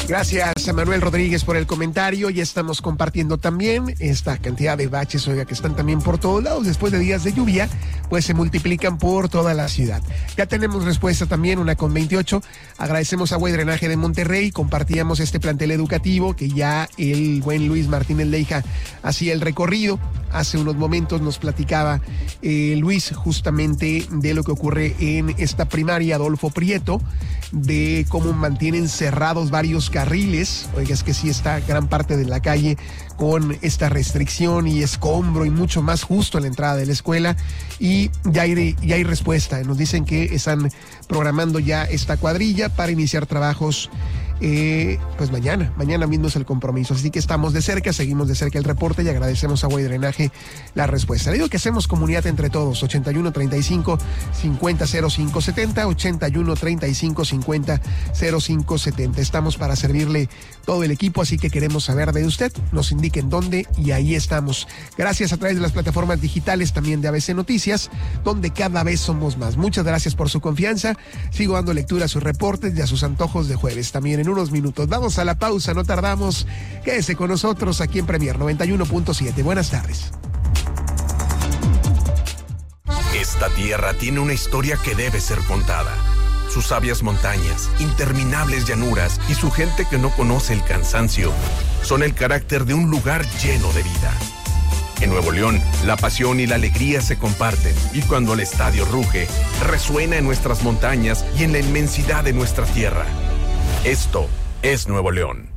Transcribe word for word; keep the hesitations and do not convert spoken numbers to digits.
Gracias a Manuel Rodríguez por el comentario. Ya estamos compartiendo también esta cantidad de baches, oiga, que están también por todos lados. Después de días de lluvia, pues se multiplican por toda la ciudad. Ya tenemos respuesta también, una con veintiocho. Agradecemos a Agua y Drenaje de Monterrey. Compartíamos este plantel educativo que ya el buen Luis Martínez Leija hacía el recorrido. Hace unos momentos nos platicaba eh, Luis justamente de lo que ocurre en esta primaria Adolfo Prieto, de cómo mantienen cerrados varios carriles. Oiga, es que sí está gran parte de la calle con esta restricción y escombro y mucho más justo en la entrada de la escuela, y ya hay, ya hay respuesta. Nos dicen que están programando ya esta cuadrilla para iniciar trabajos Eh, pues mañana, mañana mismo es el compromiso, así que estamos de cerca, seguimos de cerca el reporte y agradecemos a Agua y Drenaje la respuesta. Le digo que hacemos comunidad entre todos. Ochenta y uno, treinta y cinco, cincuenta, cero cinco setenta, ochenta y uno, treinta y cinco, cincuenta, cero cinco setenta. Estamos para servirle todo el equipo, así que queremos saber de usted. Nos indiquen dónde y ahí estamos. Gracias a través de las plataformas digitales también de A B C Noticias, donde cada vez somos más. Muchas gracias por su confianza. Sigo dando lectura a sus reportes y a sus antojos de jueves. También en unos minutos vamos a la pausa, no tardamos. Quédese con nosotros aquí en Premier noventa y uno punto siete. Buenas tardes. Esta tierra tiene una historia que debe ser contada. Sus sabias montañas, interminables llanuras y su gente que no conoce el cansancio son el carácter de un lugar lleno de vida. En Nuevo León, la pasión y la alegría se comparten, y cuando el estadio ruge, resuena en nuestras montañas y en la inmensidad de nuestra tierra. Esto es Nuevo León.